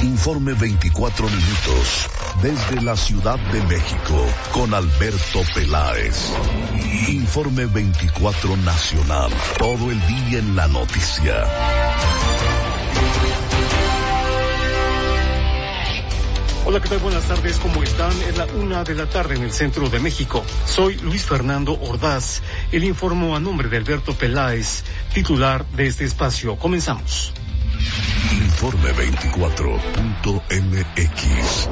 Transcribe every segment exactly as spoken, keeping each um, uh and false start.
Informe veinticuatro minutos desde la Ciudad de México con Alberto Peláez. Informe veinticuatro Nacional, todo el día en la noticia. Hola, ¿qué tal? Buenas tardes, ¿cómo están? Es la una de la tarde en el centro de México. Soy Luis Fernando Ordaz. El informo a nombre de Alberto Peláez, titular de este espacio. Comenzamos. Informe veinticuatro punto m x.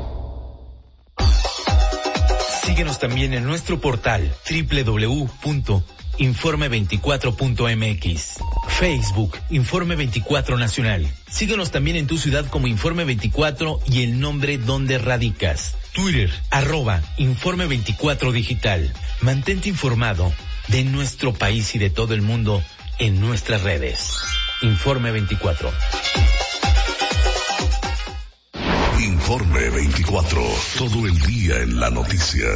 Síguenos también en nuestro portal doble u doble u doble u punto informe veinticuatro punto m x. Facebook, Informe veinticuatro Nacional. Síguenos también en tu ciudad como Informe veinticuatro y el nombre donde radicas. Twitter, arroba Informe veinticuatro Digital. Mantente informado de nuestro país y de todo el mundo en nuestras redes. Informe veinticuatro. Informe veinticuatro, todo el día en la noticia.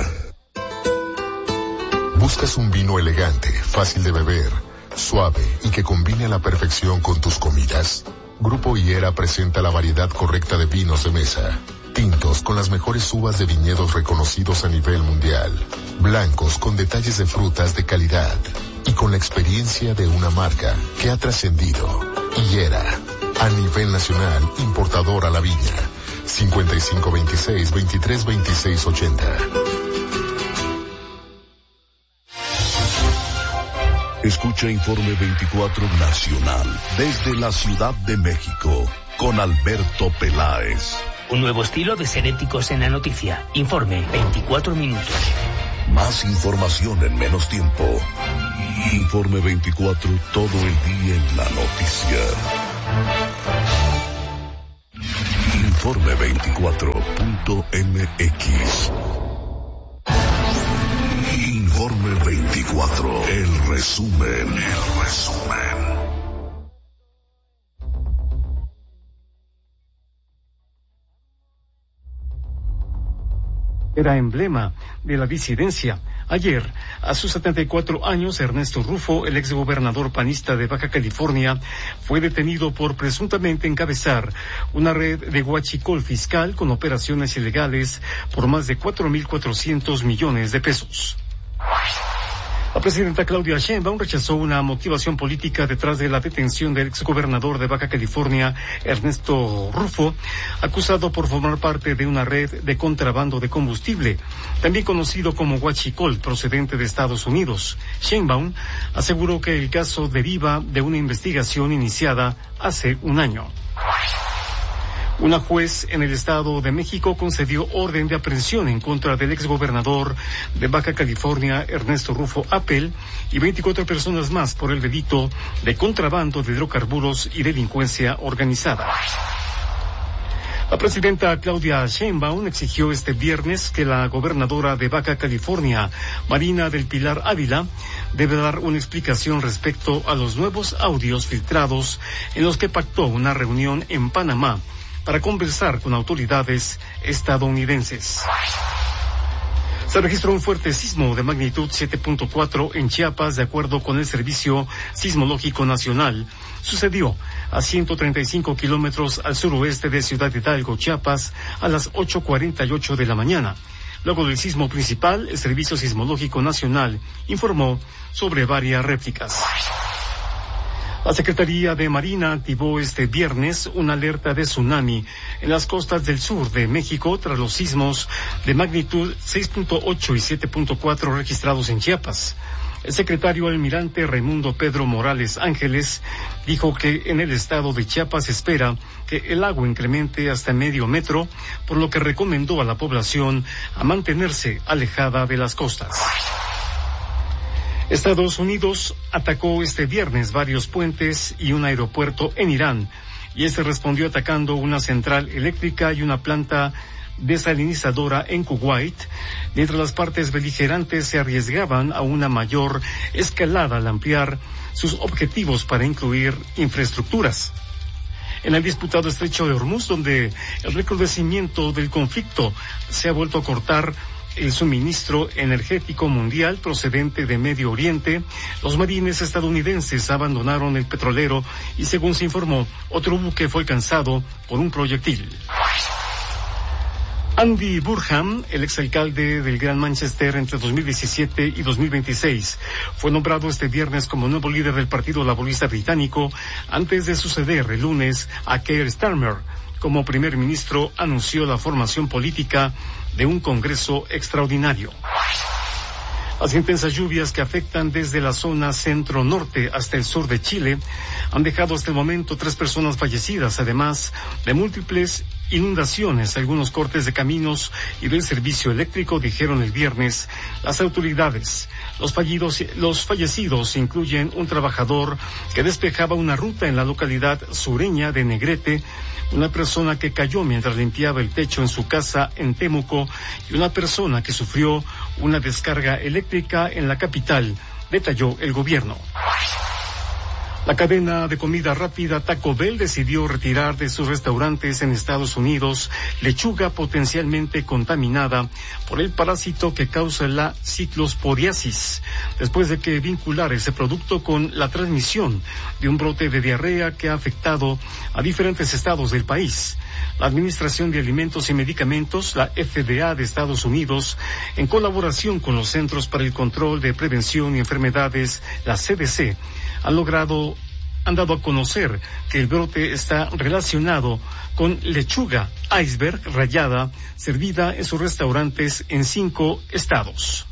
¿Buscas un vino elegante, fácil de beber, suave y que combine a la perfección con tus comidas? Grupo Higuera presenta la variedad correcta de vinos de mesa. Tintos con las mejores uvas de viñedos reconocidos a nivel mundial. Blancos con detalles de frutas de calidad. Y con la experiencia de una marca que ha trascendido. Higuera, a nivel nacional, importador a la viña. cincuenta y cinco veintiséis, veintitrés veintiséis ochenta. Escucha Informe veinticuatro Nacional desde la Ciudad de México con Alberto Peláez. Un nuevo estilo de ser éticos en la noticia. Informe veinticuatro minutos. Más información en menos tiempo. Informe veinticuatro, todo el día en la noticia. Informe veinticuatro punto m x. Informe veinticuatro, el resumen, el resumen. Era emblema de la disidencia. Ayer, a sus setenta y cuatro años, Ernesto Rufo, el exgobernador panista de Baja California, fue detenido por presuntamente encabezar una red de huachicol fiscal con operaciones ilegales por más de cuatro mil cuatrocientos millones de pesos. La presidenta Claudia Sheinbaum rechazó una motivación política detrás de la detención del exgobernador de Baja California, Ernesto Rufo, acusado por formar parte de una red de contrabando de combustible, también conocido como huachicol, procedente de Estados Unidos. Sheinbaum aseguró que el caso deriva de una investigación iniciada hace un año. Una juez en el Estado de México concedió orden de aprehensión en contra del exgobernador de Baja California, Ernesto Rufo Appel, y veinticuatro personas más por el delito de contrabando de hidrocarburos y delincuencia organizada. La presidenta Claudia Sheinbaum exigió este viernes que la gobernadora de Baja California, Marina del Pilar Ávila, debe dar una explicación respecto a los nuevos audios filtrados en los que pactó una reunión en Panamá para conversar con autoridades estadounidenses. Se registró un fuerte sismo de magnitud siete punto cuatro en Chiapas, de acuerdo con el Servicio Sismológico Nacional. Sucedió a ciento treinta y cinco kilómetros al suroeste de Ciudad Hidalgo, Chiapas, a las ocho cuarenta y ocho de la mañana. Luego del sismo principal, el Servicio Sismológico Nacional informó sobre varias réplicas. La Secretaría de Marina activó este viernes una alerta de tsunami en las costas del sur de México tras los sismos de magnitud seis punto ocho y siete punto cuatro registrados en Chiapas. El secretario almirante Raimundo Pedro Morales Ángeles dijo que en el estado de Chiapas se espera que el agua incremente hasta medio metro, por lo que recomendó a la población a mantenerse alejada de las costas. Estados Unidos atacó este viernes varios puentes y un aeropuerto en Irán, y este respondió atacando una central eléctrica y una planta desalinizadora en Kuwait, mientras las partes beligerantes se arriesgaban a una mayor escalada al ampliar sus objetivos para incluir infraestructuras. En el disputado estrecho de Hormuz, donde el recrudecimiento del conflicto se ha vuelto a cortar, el suministro energético mundial procedente de Medio Oriente, los marines estadounidenses abandonaron el petrolero y, según se informó, otro buque fue alcanzado por un proyectil. Andy Burnham, el exalcalde del Gran Manchester entre dos mil diecisiete y dos mil veintiséis, fue nombrado este viernes como nuevo líder del Partido Laborista Británico antes de suceder el lunes a Keir Starmer. Como primer ministro anunció la formación política de un Congreso extraordinario. Las intensas lluvias que afectan desde la zona centro-norte hasta el sur de Chile han dejado hasta el momento tres personas fallecidas, además de múltiples inundaciones, algunos cortes de caminos y del servicio eléctrico, dijeron el viernes las autoridades. Los fallidos, los fallecidos incluyen un trabajador que despejaba una ruta en la localidad sureña de Negrete, una persona que cayó mientras limpiaba el techo en su casa en Temuco y una persona que sufrió una descarga eléctrica en la capital, detalló el gobierno. La cadena de comida rápida Taco Bell decidió retirar de sus restaurantes en Estados Unidos lechuga potencialmente contaminada por el parásito que causa la ciclosporiasis, después de que vincular ese producto con la transmisión de un brote de diarrea que ha afectado a diferentes estados del país. La Administración de Alimentos y Medicamentos, la F D A de Estados Unidos, en colaboración con los Centros para el Control de Prevención y Enfermedades, la C D C, han logrado, han dado a conocer que el brote está relacionado con lechuga iceberg rallada servida en sus restaurantes en cinco estados.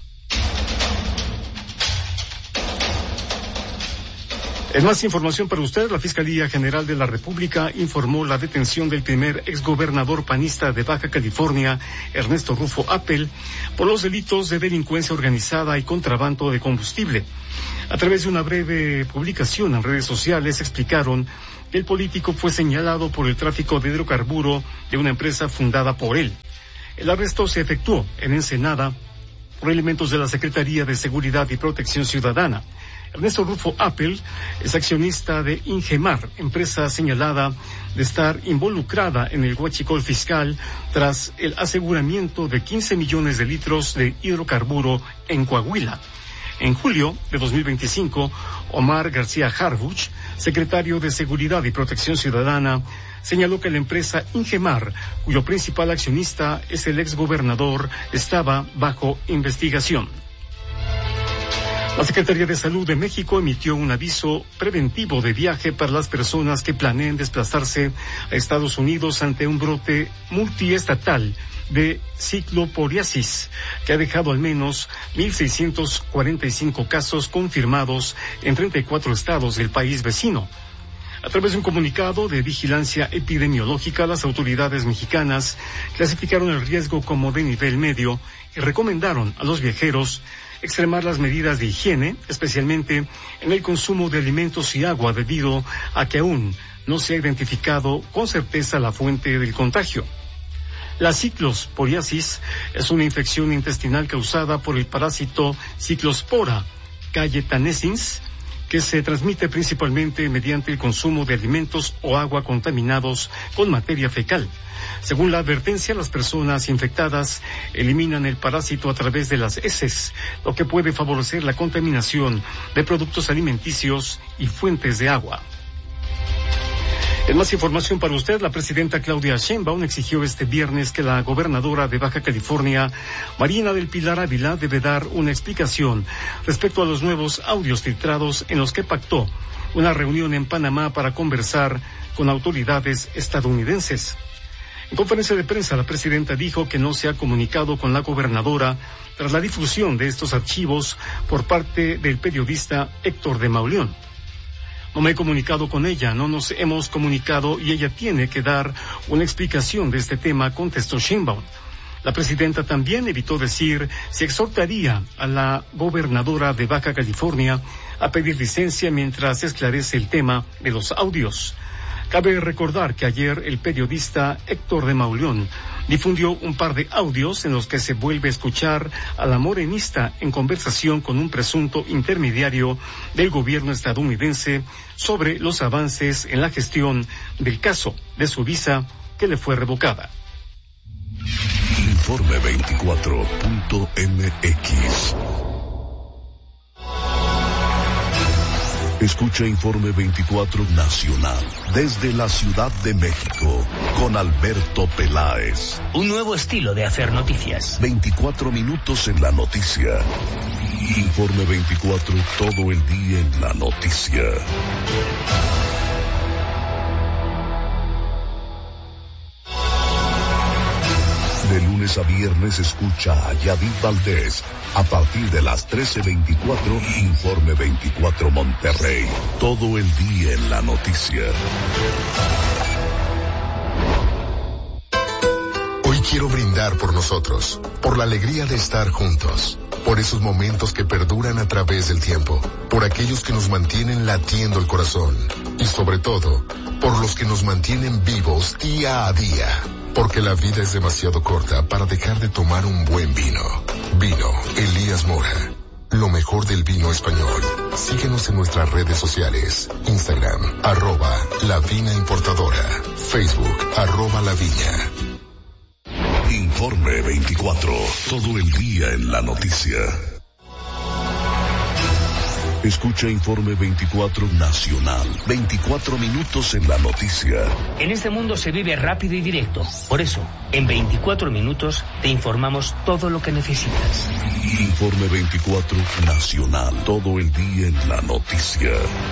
En más información para usted, la Fiscalía General de la República informó la detención del primer exgobernador panista de Baja California, Ernesto Rufo Appel, por los delitos de delincuencia organizada y contrabando de combustible. A través de una breve publicación en redes sociales explicaron que el político fue señalado por el tráfico de hidrocarburo de una empresa fundada por él. El arresto se efectuó en Ensenada por elementos de la Secretaría de Seguridad y Protección Ciudadana. Ernesto Rufo Appel es accionista de Ingemar, empresa señalada de estar involucrada en el huachicol fiscal tras el aseguramiento de quince millones de litros de hidrocarburo en Coahuila. En julio de dos mil veinticinco, Omar García Harfuch, secretario de Seguridad y Protección Ciudadana, señaló que la empresa Ingemar, cuyo principal accionista es el exgobernador, estaba bajo investigación. La Secretaría de Salud de México emitió un aviso preventivo de viaje para las personas que planeen desplazarse a Estados Unidos ante un brote multiestatal de cicloporiasis, que ha dejado al menos mil seiscientos cuarenta y cinco casos confirmados en treinta y cuatro estados del país vecino. A través de un comunicado de vigilancia epidemiológica, las autoridades mexicanas clasificaron el riesgo como de nivel medio y recomendaron a los viajeros extremar las medidas de higiene, especialmente en el consumo de alimentos y agua, debido a que aún no se ha identificado con certeza la fuente del contagio. La ciclosporiasis es una infección intestinal causada por el parásito Cyclospora cayetanensis, que se transmite principalmente mediante el consumo de alimentos o agua contaminados con materia fecal. Según la advertencia, las personas infectadas eliminan el parásito a través de las heces, lo que puede favorecer la contaminación de productos alimenticios y fuentes de agua. En más información para usted, la presidenta Claudia Sheinbaum exigió este viernes que la gobernadora de Baja California, Marina del Pilar Ávila, debe dar una explicación respecto a los nuevos audios filtrados en los que pactó una reunión en Panamá para conversar con autoridades estadounidenses. En conferencia de prensa, la presidenta dijo que no se ha comunicado con la gobernadora tras la difusión de estos archivos por parte del periodista Héctor de Mauleón. No me he comunicado con ella, no nos hemos comunicado y ella tiene que dar una explicación de este tema, contestó Sheinbaum. La presidenta también evitó decir si exhortaría a la gobernadora de Baja California a pedir licencia mientras esclarece el tema de los audios. Cabe recordar que ayer el periodista Héctor de Mauleón difundió un par de audios en los que se vuelve a escuchar a la morenista en conversación con un presunto intermediario del gobierno estadounidense sobre los avances en la gestión del caso de su visa que le fue revocada. Informe veinticuatro punto m x. Escucha Informe veinticuatro Nacional desde la Ciudad de México con Alberto Peláez. Un nuevo estilo de hacer noticias. veinticuatro minutos en la noticia. Informe veinticuatro, todo el día en la noticia. De lunes a viernes escucha a Yadid Valdés a partir de las trece veinticuatro, Informe veinticuatro Monterrey. Todo el día en la noticia. Hoy quiero brindar por nosotros, por la alegría de estar juntos, por esos momentos que perduran a través del tiempo, por aquellos que nos mantienen latiendo el corazón y sobre todo, por los que nos mantienen vivos día a día. Porque la vida es demasiado corta para dejar de tomar un buen vino. Vino Elías Mora. Lo mejor del vino español. Síguenos en nuestras redes sociales. Instagram, arroba La Vina Importadora. Facebook, arroba La Viña. Informe veinticuatro. Todo el día en la noticia. Escucha Informe veinticuatro Nacional. veinticuatro minutos en la noticia. En este mundo se vive rápido y directo. Por eso, en veinticuatro minutos te informamos todo lo que necesitas. Informe veinticuatro Nacional. Todo el día en la noticia.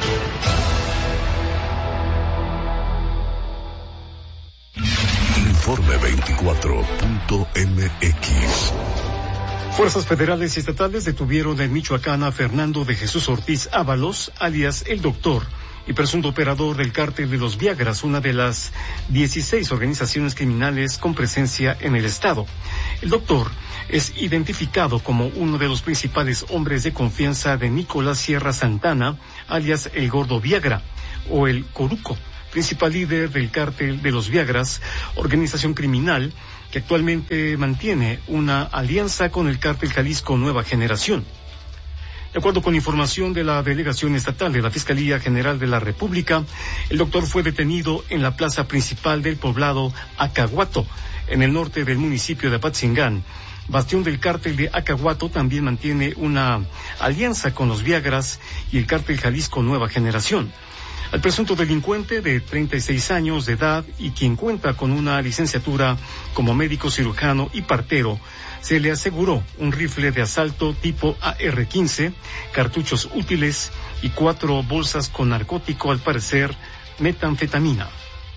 Informe veinticuatro punto m x. Fuerzas federales y estatales detuvieron en Michoacán a Fernando de Jesús Ortiz Ábalos, alias El Doctor, y presunto operador del cártel de los Viagras, una de las dieciséis organizaciones criminales con presencia en el estado. El Doctor es identificado como uno de los principales hombres de confianza de Nicolás Sierra Santana, alias El Gordo Viagra, o El Coruco, principal líder del cártel de los Viagras, organización criminal que actualmente mantiene una alianza con el cártel Jalisco Nueva Generación. De acuerdo con información de la Delegación Estatal de la Fiscalía General de la República, el doctor fue detenido en la plaza principal del poblado Acahuato, en el norte del municipio de Apatzingán. Bastión del cártel de Acahuato también mantiene una alianza con los Viagras y el cártel Jalisco Nueva Generación. Al presunto delincuente de treinta y seis años de edad y quien cuenta con una licenciatura como médico cirujano y partero, se le aseguró un rifle de asalto tipo A R quince, cartuchos útiles y cuatro bolsas con narcótico, al parecer metanfetamina.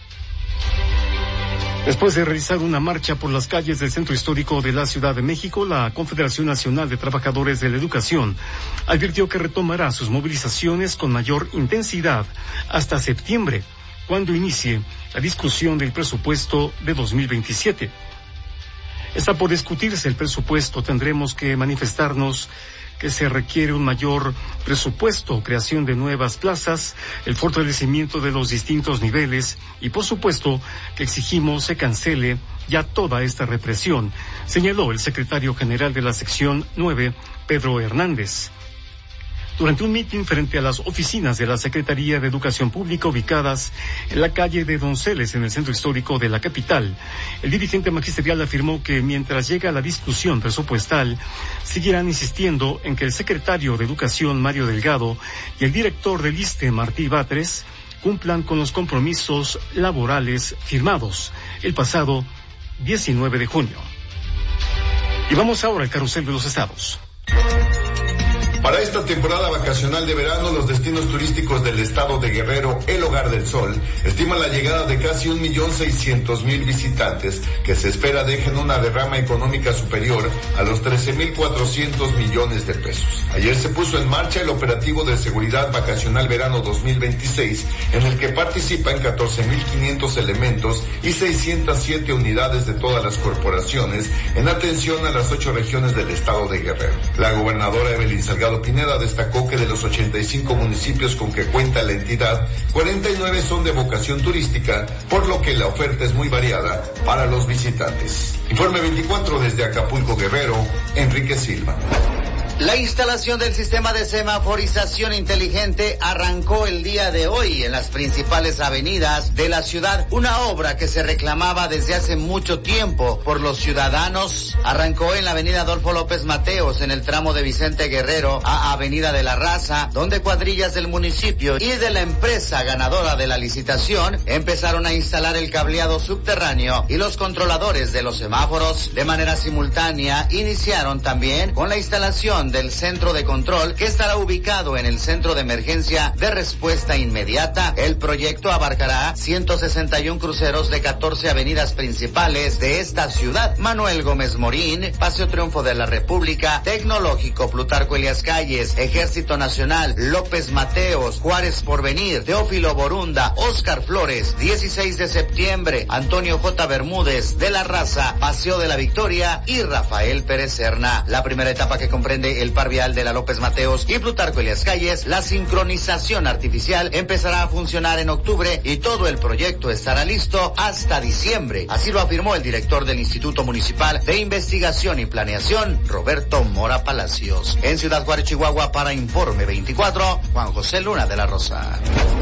Después de realizar una marcha por las calles del centro histórico de la Ciudad de México, la Confederación Nacional de Trabajadores de la Educación advirtió que retomará sus movilizaciones con mayor intensidad hasta septiembre, cuando inicie la discusión del presupuesto de dos mil veintisiete. Está por discutirse el presupuesto, tendremos que manifestarnos que se requiere un mayor presupuesto, creación de nuevas plazas, el fortalecimiento de los distintos niveles y, por supuesto, que exigimos se cancele ya toda esta represión, señaló el secretario general de la sección nueve, Pedro Hernández. Durante un mitin frente a las oficinas de la Secretaría de Educación Pública ubicadas en la calle de Donceles, en el centro histórico de la capital, el dirigente magisterial afirmó que mientras llega la discusión presupuestal, seguirán insistiendo en que el secretario de Educación, Mario Delgado, y el director del ISSSTE, Martí Batres, cumplan con los compromisos laborales firmados el pasado diecinueve de junio. Y vamos ahora al carrusel de los estados. Para esta temporada vacacional de verano, los destinos turísticos del estado de Guerrero, el Hogar del Sol, estiman la llegada de casi un millón seiscientos mil visitantes, que se espera dejen una derrama económica superior a los trece mil cuatrocientos millones de pesos. Ayer se puso en marcha el operativo de seguridad vacacional verano dos mil veintiséis, en el que participan catorce mil quinientos elementos y seiscientas siete unidades de todas las corporaciones en atención a las ocho regiones del estado de Guerrero. La gobernadora Evelyn Salgado Pineda destacó que de los ochenta y cinco municipios con que cuenta la entidad, cuarenta y nueve son de vocación turística, por lo que la oferta es muy variada para los visitantes. Informe veinticuatro desde Acapulco, Guerrero, Enrique Silva. La instalación del sistema de semaforización inteligente arrancó el día de hoy en las principales avenidas de la ciudad, una obra que se reclamaba desde hace mucho tiempo por los ciudadanos. Arrancó en la avenida Adolfo López Mateos, en el tramo de Vicente Guerrero a Avenida de la Raza, donde cuadrillas del municipio y de la empresa ganadora de la licitación empezaron a instalar el cableado subterráneo y los controladores de los semáforos. De manera simultánea, iniciaron también con la instalación del centro de control, que estará ubicado en el Centro de Emergencia de Respuesta Inmediata. El proyecto abarcará ciento sesenta y uno cruceros de catorce avenidas principales de esta ciudad: Manuel Gómez Morín, Paseo Triunfo de la República, Tecnológico, Plutarco Elias Calles, Ejército Nacional, López Mateos, Juárez Porvenir, Teófilo Borunda, Óscar Flores, dieciséis de septiembre, Antonio J. Bermúdez, de la Raza, Paseo de la Victoria y Rafael Pérez Serna. La primera etapa, que comprende el par vial de la López Mateos y Plutarco Elias Calles, la sincronización artificial, empezará a funcionar en octubre y todo el proyecto estará listo hasta diciembre. Así lo afirmó el director del Instituto Municipal de Investigación y Planeación, Roberto Mora Palacios. En Ciudad Juárez, Chihuahua, para Informe veinticuatro, Juan José Luna de la Rosa.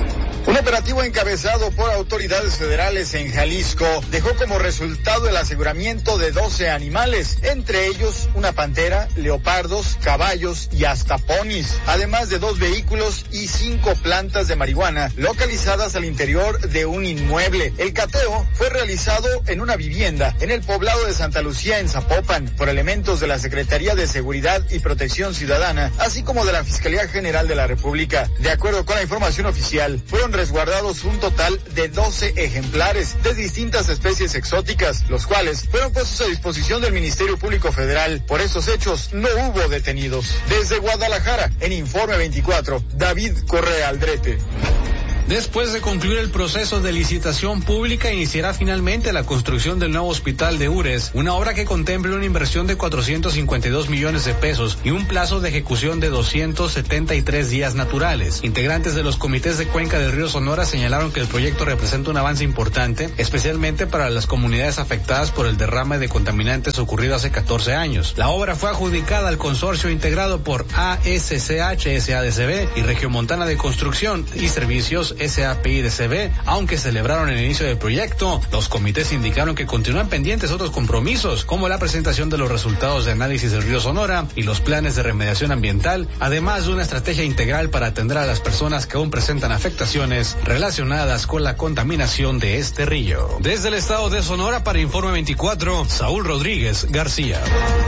Un operativo encabezado por autoridades federales en Jalisco dejó como resultado el aseguramiento de doce animales, entre ellos una pantera, leopardos, caballos y hasta ponis, además de dos vehículos y cinco plantas de marihuana localizadas al interior de un inmueble. El cateo fue realizado en una vivienda en el poblado de Santa Lucía, en Zapopan, por elementos de la Secretaría de Seguridad y Protección Ciudadana, así como de la Fiscalía General de la República. De acuerdo con la información oficial, fueron resguardados un total de doce ejemplares de distintas especies exóticas, los cuales fueron puestos a disposición del Ministerio Público Federal. Por estos hechos no hubo detenidos. Desde Guadalajara, en Informe veinticuatro, David Correa Aldrete. Después de concluir el proceso de licitación pública, iniciará finalmente la construcción del nuevo hospital de Ures, una obra que contempla una inversión de cuatrocientos cincuenta y dos millones de pesos y un plazo de ejecución de doscientos setenta y tres días naturales. Integrantes de los comités de Cuenca del Río Sonora señalaron que el proyecto representa un avance importante, especialmente para las comunidades afectadas por el derrame de contaminantes ocurrido hace catorce años. La obra fue adjudicada al consorcio integrado por A S C H S A D C B y Regiomontana de Construcción y Servicios S A P I D C B. Aunque celebraron el inicio del proyecto, los comités indicaron que continúan pendientes otros compromisos, como la presentación de los resultados de análisis del río Sonora y los planes de remediación ambiental, además de una estrategia integral para atender a las personas que aún presentan afectaciones relacionadas con la contaminación de este río. Desde el estado de Sonora, para Informe veinticuatro, Saúl Rodríguez García.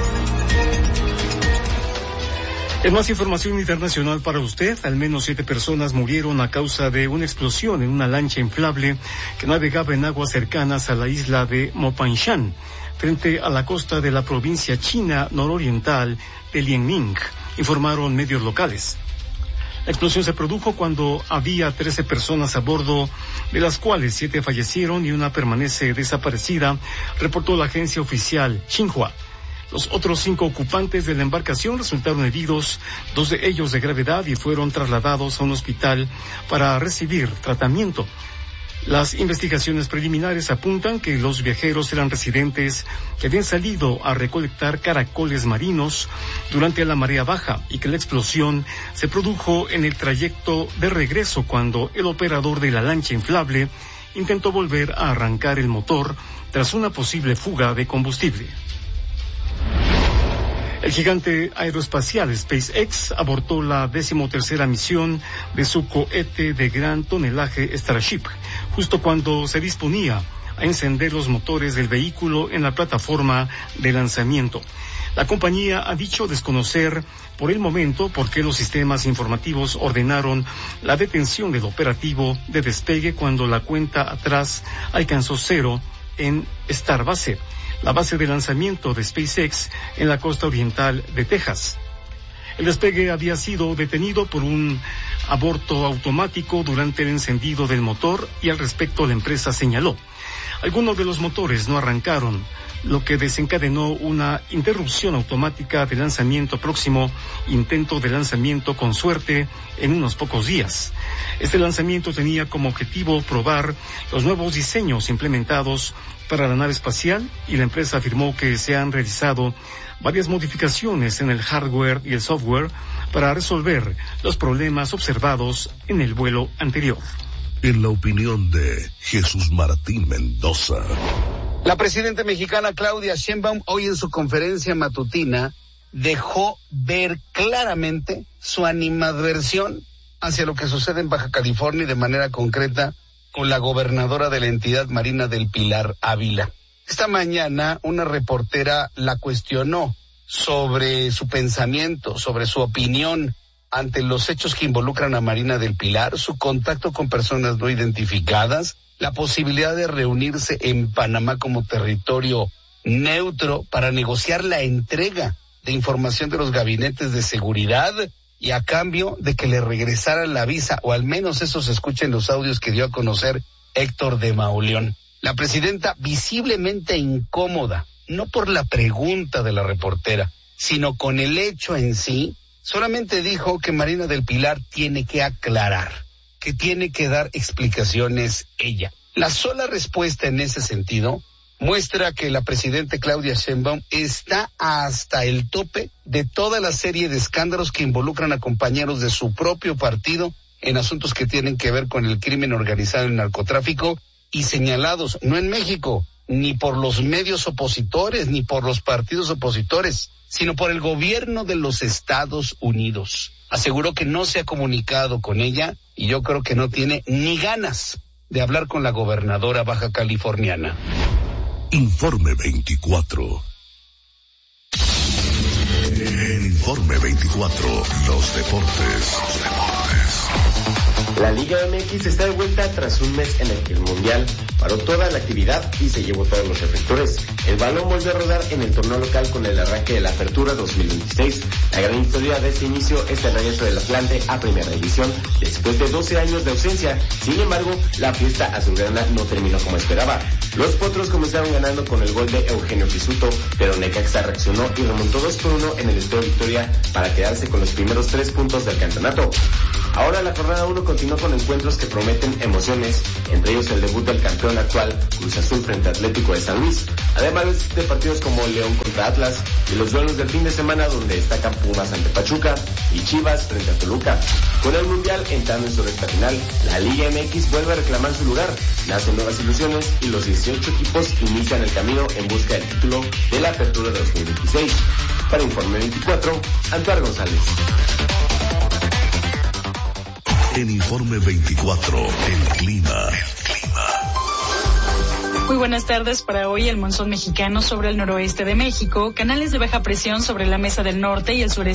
En más información internacional para usted, al menos siete personas murieron a causa de una explosión en una lancha inflable que navegaba en aguas cercanas a la isla de Mopanshan, frente a la costa de la provincia china nororiental de Liaoning, informaron medios locales. La explosión se produjo cuando había trece personas a bordo, de las cuales siete fallecieron y una permanece desaparecida, reportó la agencia oficial Xinhua. Los otros cinco ocupantes de la embarcación resultaron heridos, dos de ellos de gravedad, y fueron trasladados a un hospital para recibir tratamiento. Las investigaciones preliminares apuntan que los viajeros eran residentes que habían salido a recolectar caracoles marinos durante la marea baja y que la explosión se produjo en el trayecto de regreso cuando el operador de la lancha inflable intentó volver a arrancar el motor tras una posible fuga de combustible. El gigante aeroespacial SpaceX abortó la decimotercera misión de su cohete de gran tonelaje Starship, justo cuando se disponía a encender los motores del vehículo en la plataforma de lanzamiento. La compañía ha dicho desconocer por el momento por qué los sistemas informativos ordenaron la detención del operativo de despegue cuando la cuenta atrás alcanzó cero en Starbase, la base de lanzamiento de SpaceX en la costa oriental de Texas. El despegue había sido detenido por un aborto automático durante el encendido del motor y al respecto la empresa señaló: algunos de los motores no arrancaron, lo que desencadenó una interrupción automática de lanzamiento próximo, intento de lanzamiento con suerte en unos pocos días. Este lanzamiento tenía como objetivo probar los nuevos diseños implementados para la nave espacial y la empresa afirmó que se han realizado varias modificaciones en el hardware y el software para resolver los problemas observados en el vuelo anterior. En la opinión de Jesús Martín Mendoza. La presidenta mexicana Claudia Sheinbaum hoy en su conferencia matutina dejó ver claramente su animadversión hacia lo que sucede en Baja California y de manera concreta con la gobernadora de la entidad, Marina del Pilar Ávila. Esta mañana una reportera la cuestionó sobre su pensamiento, sobre su opinión ante los hechos que involucran a Marina del Pilar, su contacto con personas no identificadas, la posibilidad de reunirse en Panamá como territorio neutro para negociar la entrega de información de los gabinetes de seguridad y a cambio de que le regresaran la visa, o al menos eso se escucha en los audios que dio a conocer Héctor de Mauleón. La presidenta visiblemente incómoda, no por la pregunta de la reportera, sino con el hecho en sí, solamente dijo que Marina del Pilar tiene que aclarar, que tiene que dar explicaciones ella. La sola respuesta en ese sentido muestra que la presidenta Claudia Sheinbaum está hasta el tope de toda la serie de escándalos que involucran a compañeros de su propio partido en asuntos que tienen que ver con el crimen organizado y el narcotráfico y señalados no en México, ni por los medios opositores, ni por los partidos opositores, sino por el gobierno de los Estados Unidos. Aseguró que no se ha comunicado con ella y yo creo que no tiene ni ganas de hablar con la gobernadora baja californiana. Informe veinticuatro. En Informe veinticuatro, los deportes. Los deportes. La Liga M X está de vuelta tras un mes en el que el Mundial paró toda la actividad y se llevó todos los reflectores. El balón volvió a rodar en el torneo local con el arranque de la Apertura dos mil veintiséis. La gran historia de este inicio es el regreso del Atlante a Primera División después de doce años de ausencia. Sin embargo, la fiesta azulgrana no terminó como esperaba. Los Potros comenzaron ganando con el gol de Eugenio Pisuto, pero Necaxa reaccionó y remontó dos por uno en el Estadio Victoria para quedarse con los primeros tres puntos del campeonato. Ahora la jornada uno continúa con encuentros que prometen emociones, entre ellos el debut del campeón actual, Cruz Azul frente a Atlético de San Luis, además de partidos como León contra Atlas y los duelos del fin de semana donde destacan Pumas ante Pachuca y Chivas frente a Toluca. Con el Mundial entrando en su recta final, la Liga M X vuelve a reclamar su lugar, nacen nuevas ilusiones y los dieciocho equipos inician el camino en busca del título de la Apertura de dos mil veintiséis. Para Informe veinticuatro, Antuar González. En Informe veinticuatro, el clima. El clima. Muy buenas tardes. Para hoy el monzón mexicano sobre el noroeste de México, canales de baja presión sobre la mesa del norte y el sureste